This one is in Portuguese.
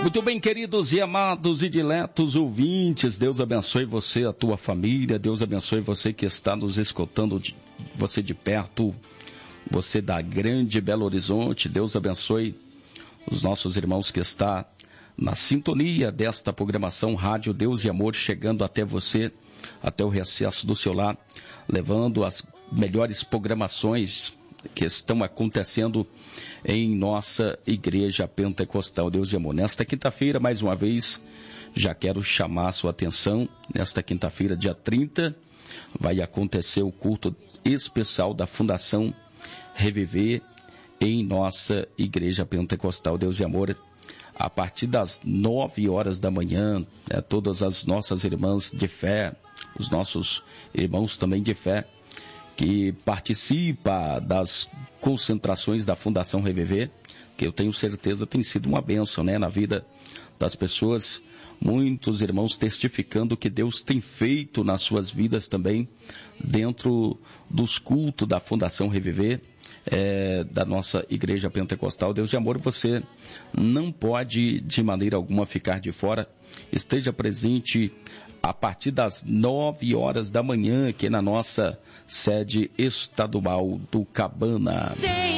Muito bem, queridos e amados e diletos ouvintes, Deus abençoe você, a tua família, Deus abençoe você que está nos escutando, você de perto, você da grande Belo Horizonte, Deus abençoe os nossos irmãos que estão na sintonia desta programação Rádio Deus e Amor, chegando até você, até o recesso do seu lar, levando as melhores programações que estão acontecendo em nossa Igreja Pentecostal Deus e Amor. Nesta quinta-feira, mais uma vez, já quero chamar a sua atenção. Nesta quinta-feira, dia 30, vai acontecer o culto especial da Fundação Reviver em nossa Igreja Pentecostal Deus e Amor, a partir das 9 horas da manhã, todas as nossas irmãs de fé, os nossos irmãos também de fé, que participa das concentrações da Fundação Reviver, que eu tenho certeza tem sido uma bênção, na vida das pessoas. Muitos irmãos testificando o que Deus tem feito nas suas vidas também, dentro dos cultos da Fundação Reviver, da nossa Igreja Pentecostal Deus e Amor. Você não pode de maneira alguma ficar de fora. Esteja presente a partir das 9 horas da manhã, aqui na nossa sede estadual do Cabana.